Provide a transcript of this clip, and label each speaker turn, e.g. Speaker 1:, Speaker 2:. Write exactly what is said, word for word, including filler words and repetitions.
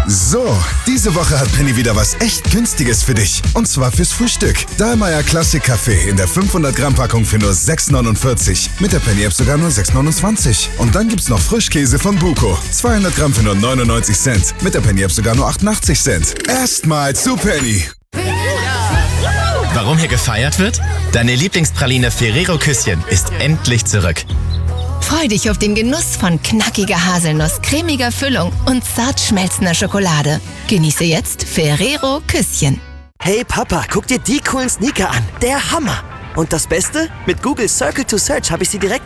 Speaker 1: So, diese Woche hat Penny wieder was echt Günstiges für dich. Und zwar fürs Frühstück. Dahlmeier Classic Kaffee in der fünfhundert Gramm Packung für nur sechs neunundvierzig. Mit der Penny App sogar nur sechs neunundzwanzig. Und dann gibt's noch Frischkäse von Buko. zweihundert Gramm für nur neunundneunzig Cent. Mit der Penny App sogar nur achtundachtzig Cent. Erstmal zu Penny.
Speaker 2: Warum hier gefeiert wird? Deine Lieblingspraline Ferrero Küsschen ist endlich zurück.
Speaker 3: Freu dich auf den Genuss von knackiger Haselnuss, cremiger Füllung und zart schmelzender Schokolade. Genieße jetzt Ferrero Küsschen.
Speaker 4: Hey Papa, guck dir die coolen Sneaker an. Der Hammer. Und das Beste? Mit Google Circle to Search habe ich sie direkt